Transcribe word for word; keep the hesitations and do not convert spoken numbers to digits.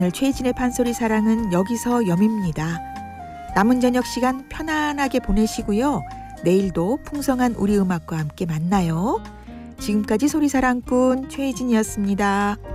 오늘 최혜진의 판소리 사랑은 여기서 여밉니다. 남은 저녁 시간 편안하게 보내시고요. 내일도 풍성한 우리 음악과 함께 만나요. 지금까지 소리사랑꾼 최혜진이었습니다.